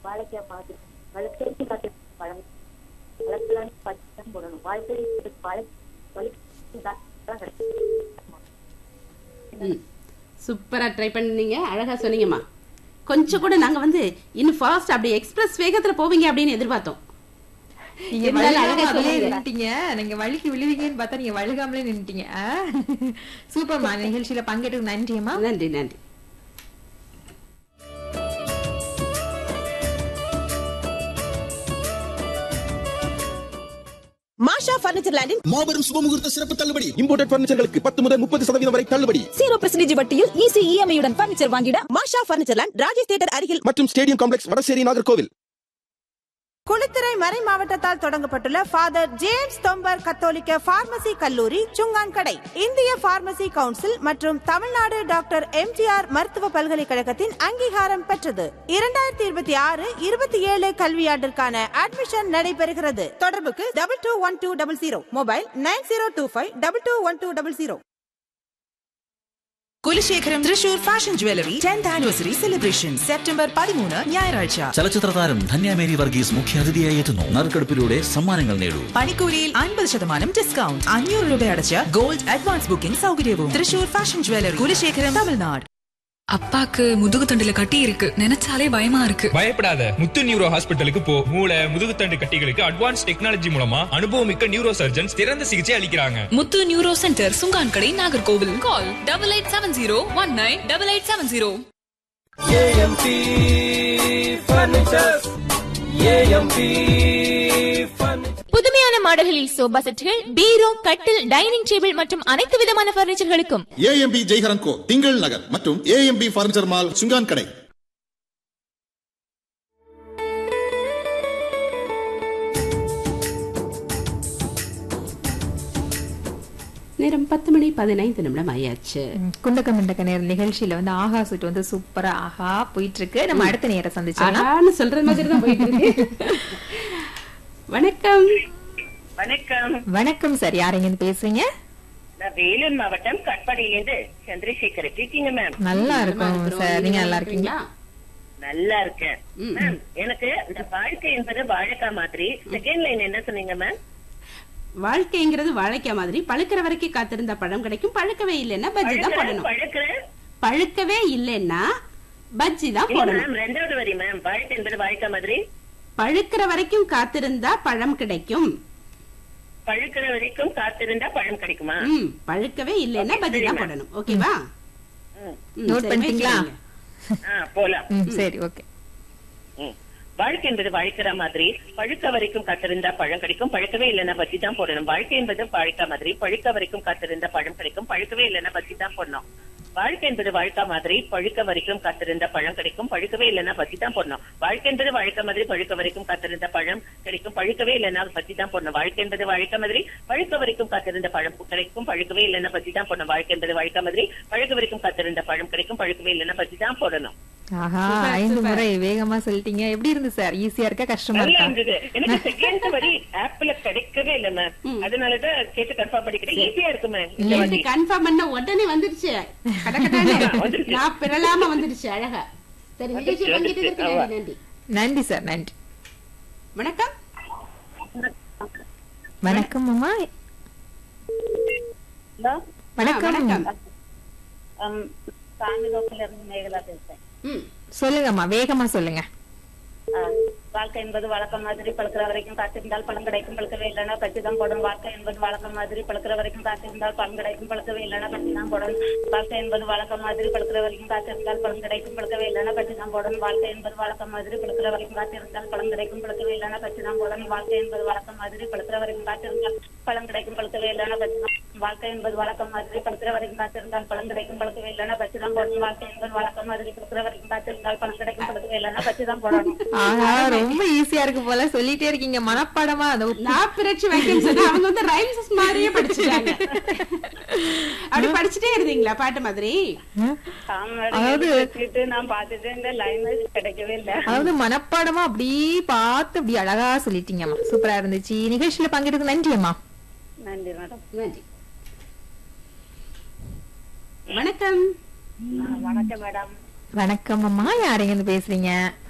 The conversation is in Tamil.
வாழைக்காய் மாதிரி வளர்ச்சி காத்து பழம் வளர்க்கலாம் பச்சை போடணும். வாழ்க்கை சூப்பரா ட்ரை பண்ணீங்க, அழகா சொன்னீங்கம்மா. கொஞ்சம் கூட நாங்க வந்து இன்னும் ஃபாஸ்ட் அப்படி எக்ஸ்பிரஸ் வேகத்துல போவீங்க அப்படின்னு எதிர்பார்த்தோம். நீங்க வழிக்கு விழுவீங்கன்னு பார்த்தா நீங்க வழுகாமலே நின்னுட்டீங்க. சூப்பர்மா, நிகழ்ச்சியில பங்கேற்று நன்றியம்மா. நன்றி நன்றி. மாஷா பர்னிச்சர் லேண்டின் மாபெரும் சுபமுகூர்த்த சிறப்பு தள்ளுபடி. இம்போர்ட்டட் பர்னிச்சர்களுக்கு 10 முதல் 30% வரை தள்ளுபடி. 0% வட்டியில் ஈஸி இஎம்ஐ உடன் பர்னிச்சர் வாங்கிட மாஷா பர்னிச்சர் லேண்ட், ராஜேஷ் தியேட்டர் அருகில் மற்றும் ஸ்டேடியம் காம்ப்ளெக்ஸ், வடசேரி, நாகர்கோவில். குளித்துறை மறை மாவட்டத்தால் தொடங்கப்பட்டுள்ள ஃபாதர் ஜேம்ஸ் தொம்பர் கத்தோலிக்க பார்மசி கல்லூரி சுங்கான்கடை இந்திய பார்மசி கவுன்சில் மற்றும் தமிழ்நாடு டாக்டர் எம்ஜிஆர் மருத்துவ பல்கலைக்கழகத்தின் அங்கீகாரம் பெற்றது. 2026-27 கல்வியாண்டிற்கான அட்மிஷன் நடைபெறுகிறது. தொடர்புக்கு 221200, mobile 9025221200. Kulasekharam Thrissur fashion jewellery 10th anniversary celebration September 13 ഞായറാഴ്ച. ചലച്ചിത്ര താരം ധന്യ മേരി വർഗീസ് മുഖ്യാതിഥിയായി എത്തുന്നു. നറുക്കെടുപ്പിലൂടെ സമ്മാനങ്ങൾ നേടൂ. പണിക്കൂലിയിൽ 50% ഡിസ്കൗണ്ട്. 500 രൂപ അടച്ച് ഗോൾഡ് അഡ്വാൻസ് ബുക്കിംഗ് സൗകര്യവും. Thrissur fashion jewellery, Kulasekharam, Tamil Nadu. அப்பாக்கு முதுகுத்தண்டுல கட்டி இருக்கு, நினைச்சாலே பயமா இருக்கு. பயப்படாத, முத்து நியூரோ ஹாஸ்பிட்டலுக்கு போ. மூளை முதுகுத்தண்டு கட்டிகளுக்கு அட்வான்ஸ் டெக்னாலஜி மூலமா அனுபவமிக்க நியூரோ சர்ஜன்ஸ் சிறந்த சிகிச்சை அளிக்கிறாங்க. முத்து நியூரோ சென்டர், சுங்கான்கடை, நாகர்கோவில். கால் 8870198870. AMP Furnitures. AMP புதுமையான மாடல்களில் சோபா செட்டுகள், பீரோ, கட்டில், டைனிங் டேபிள் மற்றும் அனைத்து விதமான பர்னிச்சர்களுக்கும் AMP ஜெய்ஹரன் கோ, திங்கள் நகர் மற்றும் AMP பர்னிச்சர் மால், சுங்கான் கடை. நேரம் 10:15 ஆயாச்சு. குண்டக்க நேரம் நிகழ்ச்சியில வந்து ஆஹா சுட்டு வந்து சூப்பரா ஆஹா போயிட்டு இருக்கு. நம்ம அடுத்த நேரம் சந்திச்சோம். சொல்ற மாதிரி தான் போயிட்டு இருக்கு. வணக்கம். வணக்கம். வணக்கம் சார், யாருங்க பேசுறீங்க? நான் வேலூர் மாவட்டம் கட்பாடியிலிருந்து சந்திரசேகர். இருக்கீங்க மேம்? நல்லா இருக்கும் சார், நீங்க நல்லா இருக்கீங்களா? நல்லா இருக்கேன் மேம். எனக்கு இந்த வாழ்க்கை என்பது வாழைக்காய் மாதிரி. செகண்ட் லைன் என்ன சொன்னீங்க மேம்? வாழ்க்கைங்கிறது வாழைக்காய் மாதிரி, பழுக்கிற வரைக்கும் காத்திருந்த பழம் கிடைக்கும், பழுக்கவே இல்லைன்னா பஜ்ஜி தான் போடணும். பழுக்கவே இல்லைன்னா பஜ்ஜி தான் போடணும். ரெண்டாவது வரி மேம், வாழ்க்கை என்பது வாழைக்காய் மாதிரி. பழுக்கிற வரைக்கும் காத்திருந்தா பழம் கிடைக்கும். பழுக்கிற வரைக்கும் காத்திருந்தா பழம் கிடைக்குமா? பழுக்கவே இல்லைன்னா பஜ்ஜி தான் போடணும். ஓகேவா? நோட் பண்ணிட்டீங்களா? போலாம். சரி, ஓகே. வாழ்க்கை என்பது வாழைக்கிற மாதிரி, பழுக்க வரைக்கும் காத்திருந்தா பழம் கிடைக்கும், பழுக்கவே இல்லைன்னா பஜ்ஜி தான் போடணும். வாழ்க்கை என்பது வாழைக்காய் மாதிரி, பழுக்க வரைக்கும் காத்திருந்தா பழம் கிடைக்கும், பழுக்கவே இல்லைன்னா பஜ்ஜி தான் போடணும். வாழ்க்கை என்பது வாழைக்காய் மாதிரி, பழுக்க வரைக்கும் காத்திருந்த பழம் கிடைக்கும், பழுக்கவே இல்லைன்னா பஜ்ஜி தான் போடணும். வாழ்க்கை என்பது வாழைக்காய் மாதிரி, பழுக்க வரைக்கும் காத்திருந்த பழம் கிடைக்கும், பழுக்கவே இல்லைன்னா பஜ்ஜி தான் போடணும். வாழ்க்கை என்பது வாழைக்காய் மாதிரி, பழுக்க வரைக்கும் காத்திருந்த பழம் கிடைக்கும், பழுக்கவே இல்லைன்னா பஜ்ஜி தான் போடணும். வாழ்க்கை என்பது வாழைக்காய் மாதிரி, பழுக்க வரைக்கும் காத்திருந்த பழம் கிடைக்கும், பழுக்கவே இல்லைன்னா பஜ்ஜி தான் போடணும். ஆஹா, 5 முறை வேகமா சொல்லிட்டீங்க. எப்படி இருந்து சார்? ஈஸியா இருக்கா, கஷ்டமா இருக்கா? எனக்கு செகண்ட் வரி ஆப்ல கிடைக்கவே இல்ல மேம், அதனாலதான் கேட்டு கன்ஃபார்ம் பண்ணிக்கிறேன். ஈஸியா இருக்கு மேம். கன்ஃபார்ம் பண்ண உடனே வந்துருச்சு, நான் பிறலாம வந்துருச்சு. அழகா. சரி, நிகழ்ச்சி பங்கிட்டதற்கு நன்றி. நன்றி சார், நன்றி. வணக்கம். வணக்கம் அம்மா. வணக்கம். சொல்லுங்கம்மா, வேகமா சொல்லுங்க. வாழ்க்கை என்பது வழக்கம் மாதிரி, பழுக்கிற வரைக்கும் காத்திருந்தால் பழம் கிடைக்கும், பழுக்கவே இல்லைன்னா பஜ்ஜி தான் போடணும். வாழ்க்கை என்பது வழக்கம் மாதிரி, பழுக்கிற வரைக்கும் காத்திருந்தால் பழம் கிடைக்கும், பழுக்கவே இல்லைன்னா பஜ்ஜி தான் போடணும். வாழ்க்கை என்பது வழக்கம் மாதிரி, பழுக்கிற வரைக்கும் காத்திருந்தால் பழம் கிடைக்கும், பழுக்கவே இல்லைன்னா பஜ்ஜி தான் போடணும். வாழ்க்கை என்பது வழக்கம் மாதிரி, பழுக்கிற வரைக்கும் காத்திருந்தால் பழம் கிடைக்கும், பழுக்கவே இல்லைன்னா பஜ்ஜி தான் போடணும். வாழ்க்கை என்பது வழக்கம் மாதிரி, பழுக்கிற வரைக்கும் காத்திருந்தால் பழம் கிடைக்கும், பழுக்கவே இல்லைன்னா பஜ்ஜி தான். வாழ்க்கை என்பது வழக்கம் மாதிரி, பழுக்கிற வரைக்கும் காத்திருந்தால் பழம் கிடைக்கும், பழுக்கவே இல்லைன்னா பஜ்ஜி தான் போடணும். வாழ்க்கை என்பது வழக்கம் மாதிரி, பழுக்கிற வரைக்கும் காத்திருந்தால் பழம் கிடைக்கும், பழுக்கவே இல்லைன்னா பஜ்ஜி தான் போடணும். ரொம்ப ஈஸியா இருக்கு போல, சொல்லிட்டே இருக்கீங்க மனப்பாடமா. நான் பிரிச்சு வைக்கன்னு சொன்னா அவங்க வந்து ரைம்ஸ் மாதிரியே படிச்சுட்டாங்க. அப்படி படிச்சுட்டே இருந்தீங்களா பாட்டு மாதிரி? அதாவது நான் பாத்துட்டு இந்த லைன் கிடைக்கவே இல்ல. அதாவது மனப்பாடமா அப்படி பார்த்து அப்படி அழகா சொல்லிட்டீங்கம்மா. சூப்பரா இருந்துச்சு. நிகழ்ச்சியில பங்கெடுக்க நன்றி அம்மா. நன்றி மேடம். நன்றி. வணக்கம். வணக்கம் மேடம். வணக்கம் அம்மா, யாருங்க பேசுறீங்க?